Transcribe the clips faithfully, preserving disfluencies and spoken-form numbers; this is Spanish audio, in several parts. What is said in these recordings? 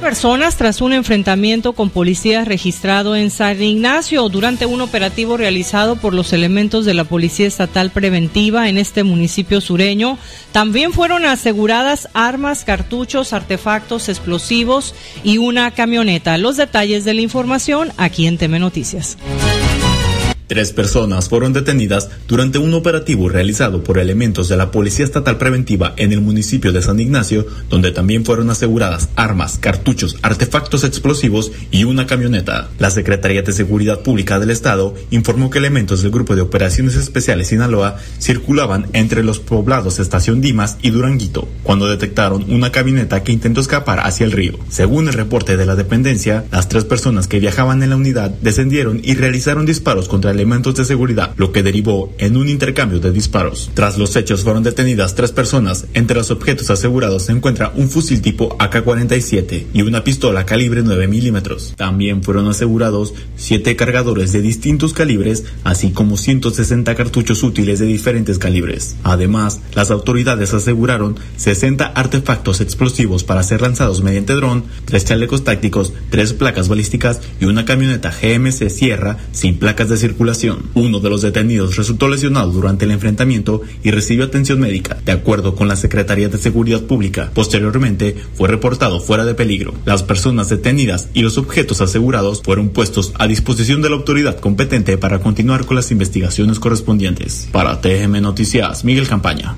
personas tras un enfrentamiento con policías registrado en San Ignacio durante un operativo realizado por los elementos de la Policía Estatal Preventiva en este municipio sureño. También fueron aseguradas armas, cartuchos, artefactos explosivos y una camioneta. Los detalles de la información aquí en T M Noticias. Tres personas fueron detenidas durante un operativo realizado por elementos de la Policía Estatal Preventiva en el municipio de San Ignacio, donde también fueron aseguradas armas, cartuchos, artefactos explosivos y una camioneta. La Secretaría de Seguridad Pública del Estado informó que elementos del Grupo de Operaciones Especiales Sinaloa circulaban entre los poblados Estación Dimas y Duranguito, cuando detectaron una camioneta que intentó escapar hacia el río. Según el reporte de la dependencia, las tres personas que viajaban en la unidad descendieron y realizaron disparos contra elementos de seguridad, lo que derivó en un intercambio de disparos. Tras los hechos fueron detenidas tres personas. Entre los objetos asegurados se encuentra un fusil tipo A K cuarenta y siete y una pistola calibre nueve milímetros. También fueron asegurados siete cargadores de distintos calibres, así como ciento sesenta cartuchos útiles de diferentes calibres. Además, las autoridades aseguraron sesenta artefactos explosivos para ser lanzados mediante dron, tres chalecos tácticos, tres placas balísticas y una camioneta G M C Sierra sin placas de circulación. Uno de los detenidos resultó lesionado durante el enfrentamiento y recibió atención médica, de acuerdo con la Secretaría de Seguridad Pública. Posteriormente, fue reportado fuera de peligro. Las personas detenidas y los objetos asegurados fueron puestos a disposición de la autoridad competente para continuar con las investigaciones correspondientes. Para T M Noticias, Miguel Campaña.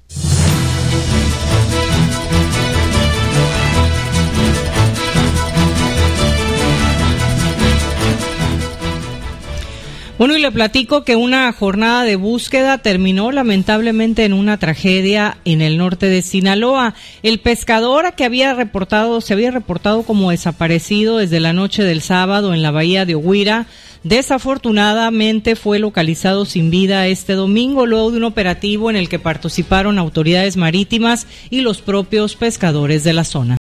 Bueno, y le platico que una jornada de búsqueda terminó lamentablemente en una tragedia en el norte de Sinaloa. El pescador que había reportado, se había reportado como desaparecido desde la noche del sábado en la bahía de Oguira, desafortunadamente fue localizado sin vida este domingo luego de un operativo en el que participaron autoridades marítimas y los propios pescadores de la zona.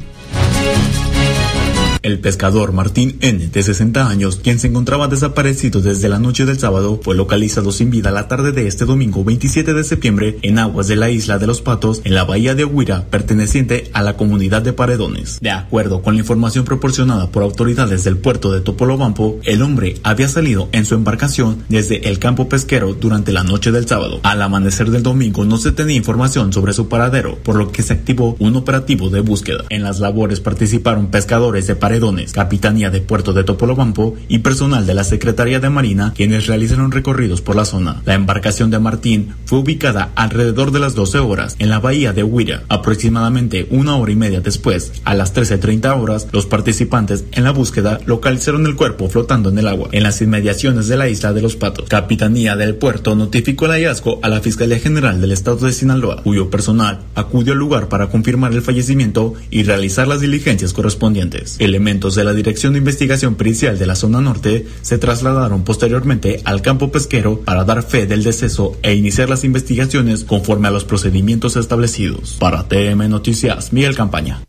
El pescador Martín N., de sesenta años, quien se encontraba desaparecido desde la noche del sábado, fue localizado sin vida la tarde de este domingo veintisiete de septiembre en aguas de la isla de Los Patos, en la bahía de Oguira, perteneciente a la comunidad de Paredones. De acuerdo con la información proporcionada por autoridades del puerto de Topolobampo, el hombre había salido en su embarcación desde el campo pesquero durante la noche del sábado. Al amanecer del domingo no se tenía información sobre su paradero, por lo que se activó un operativo de búsqueda. En las labores participaron pescadores de Paredones, Capitanía de Puerto de Topolobampo y personal de la Secretaría de Marina, quienes realizaron recorridos por la zona. La embarcación de Martín fue ubicada alrededor de las doce horas en la bahía de Oguira. Aproximadamente una hora y media después, a las trece treinta horas, los participantes en la búsqueda localizaron el cuerpo flotando en el agua, en las inmediaciones de la isla de Los Patos. Capitanía del Puerto notificó el hallazgo a la Fiscalía General del Estado de Sinaloa, cuyo personal acudió al lugar para confirmar el fallecimiento y realizar las diligencias correspondientes. El Elementos de la Dirección de Investigación Pericial de la Zona Norte se trasladaron posteriormente al campo pesquero para dar fe del deceso e iniciar las investigaciones conforme a los procedimientos establecidos. Para T M Noticias, Miguel Campaña.